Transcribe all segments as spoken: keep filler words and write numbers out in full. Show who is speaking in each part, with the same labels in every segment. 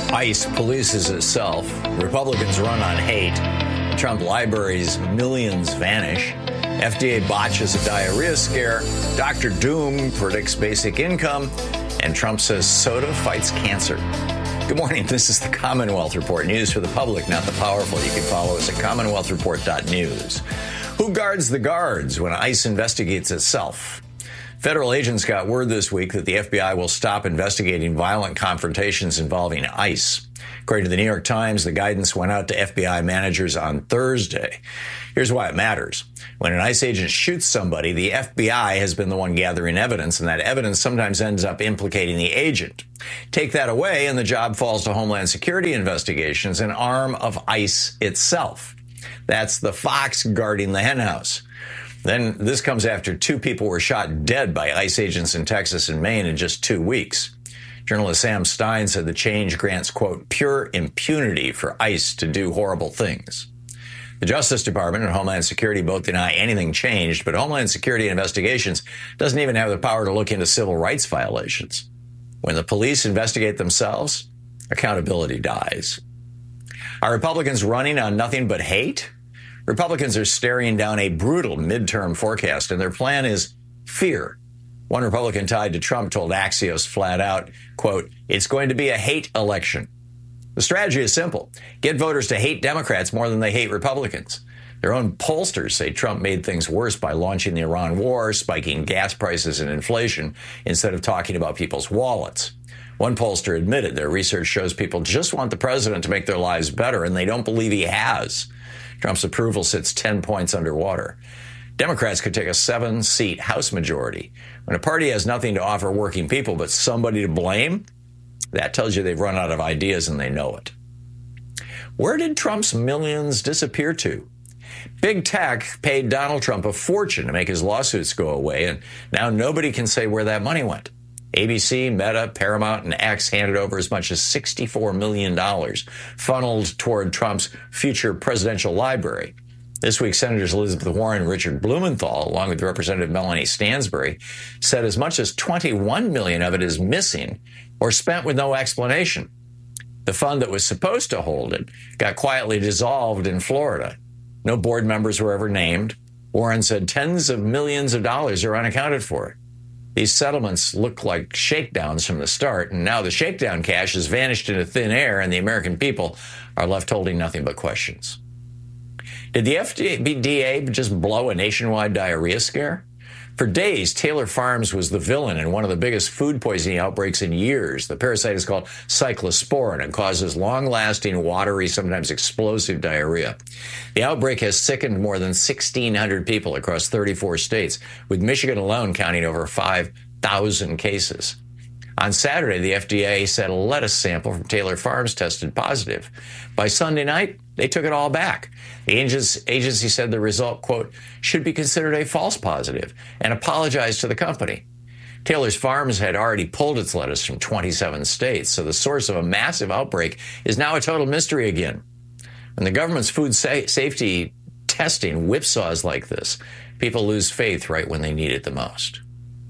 Speaker 1: ICE polices itself. Republicans run on hate. Trump libraries, millions vanish. F D A botches a diarrhea scare. Doctor Doom predicts basic income. And Trump says soda fights cancer. Good morning. This is the Commonwealth Report. News for the public, not the powerful. You can follow us at commonwealth report dot news. Who guards the guards when ICE investigates itself? Federal agents got word this week that the F B I will stop investigating violent confrontations involving ICE. According to the New York Times, the guidance went out to F B I managers on Thursday. Here's why it matters. When an ICE agent shoots somebody, the F B I has been the one gathering evidence, and that evidence sometimes ends up implicating the agent. Take that away, and the job falls to Homeland Security investigations, an arm of ICE itself. That's the fox guarding the henhouse. Then this comes after two people were shot dead by ICE agents in Texas and Maine in just two weeks. Journalist Sam Stein said the change grants, quote, pure impunity for ICE to do horrible things. The Justice Department and Homeland Security both deny anything changed, but Homeland Security Investigations doesn't even have the power to look into civil rights violations. When the police investigate themselves, accountability dies. Are Republicans running on nothing but hate? Republicans are staring down a brutal midterm forecast, and their plan is fear. One Republican tied to Trump told Axios flat out, quote, it's going to be a hate election. The strategy is simple. Get voters to hate Democrats more than they hate Republicans. Their own pollsters say Trump made things worse by launching the Iran war, spiking gas prices and inflation, instead of talking about people's wallets. One pollster admitted their research shows people just want the president to make their lives better, and they don't believe he has. Trump's approval sits ten points underwater. Democrats could take a seven-seat House majority. When a party has nothing to offer working people but somebody to blame, that tells you they've run out of ideas and they know it. Where did Trump's millions disappear to? Big tech paid Donald Trump a fortune to make his lawsuits go away, and now nobody can say where that money went. A B C, Meta, Paramount, and X handed over as much as sixty-four million dollars, funneled toward Trump's future presidential library. This week, Senators Elizabeth Warren and Richard Blumenthal, along with Representative Melanie Stansbury, said as much as twenty-one million dollars of it is missing or spent with no explanation. The fund that was supposed to hold it got quietly dissolved in Florida. No board members were ever named. Warren said tens of millions of dollars are unaccounted for. These settlements look like shakedowns from the start, and now the shakedown cash has vanished into thin air, and the American people are left holding nothing but questions. Did the F D A just blow a nationwide diarrhea scare? For days, Taylor Farms was the villain in one of the biggest food poisoning outbreaks in years. The parasite is called cyclosporin and causes long-lasting, watery, sometimes explosive diarrhea. The outbreak has sickened more than sixteen hundred people across thirty-four states, with Michigan alone counting over five thousand cases. On Saturday, the F D A said a lettuce sample from Taylor Farms tested positive. By Sunday night, they took it all back. The agency said the result, quote, should be considered a false positive and apologized to the company. Taylor's Farms had already pulled its lettuce from twenty-seven states, so the source of a massive outbreak is now a total mystery again. When the government's food sa- safety testing whipsaws like this, people lose faith right when they need it the most.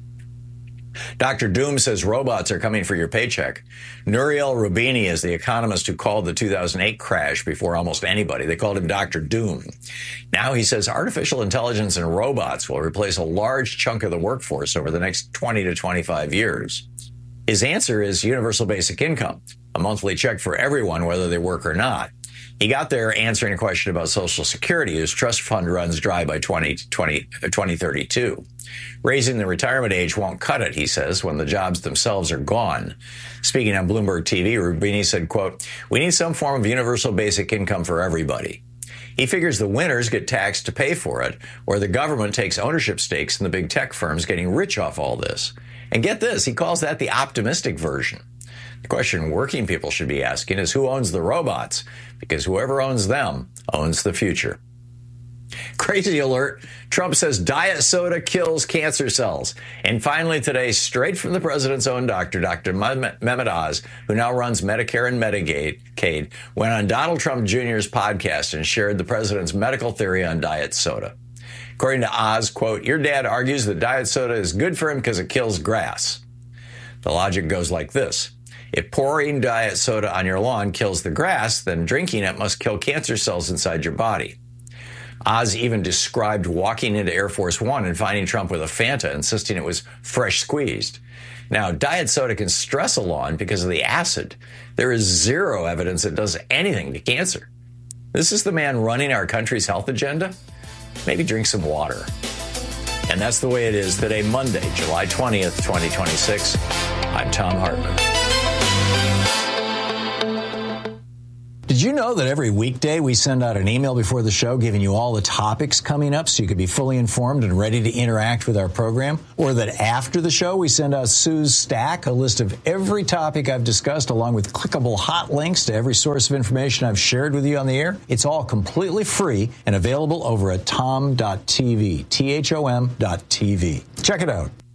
Speaker 1: Doctor Doom says robots are coming for your paycheck. Nouriel Roubini is the economist who called the two thousand eight crash before almost anybody. They called him Doctor Doom. Now he says artificial intelligence and robots will replace a large chunk of the workforce over the next twenty to twenty-five years. His answer is universal basic income, a monthly check for everyone, whether they work or not. He got there answering a question about Social Security, whose trust fund runs dry by twenty thirty-two. Raising the retirement age won't cut it, he says, when the jobs themselves are gone. Speaking on Bloomberg T V, Roubini said, quote, we need some form of universal basic income for everybody. He figures the winners get taxed to pay for it, or the government takes ownership stakes in the big tech firms getting rich off all this. And get this, he calls that the optimistic version. The question working people should be asking is who owns the robots? Because whoever owns them owns the future. Crazy alert. Trump says diet soda kills cancer cells. And finally today, straight from the president's own doctor, Doctor Mehmet Oz, who now runs Medicare and Medicaid, went on Donald Trump Junior's podcast and shared the president's medical theory on diet soda. According to Oz, quote, your dad argues that diet soda is good for him because it kills grass. The logic goes like this. If pouring diet soda on your lawn kills the grass, then drinking it must kill cancer cells inside your body. Oz even described walking into Air Force One and finding Trump with a Fanta, insisting it was fresh squeezed. Now, diet soda can stress a lawn because of the acid. There is zero evidence it does anything to cancer. This is the man running our country's health agenda? Maybe drink some water. And that's the way it is today, Monday, July twentieth, twenty twenty-six. I'm Thom Hartmann. Did you know that every weekday we send out an email before the show giving you all the topics coming up so you can be fully informed and ready to interact with our program? Or that after the show we send out Sue's Stack, a list of every topic I've discussed along with clickable hot links to every source of information I've shared with you on the air? It's all completely free and available over at thom dot t v, T H O M dot T V. Check it out.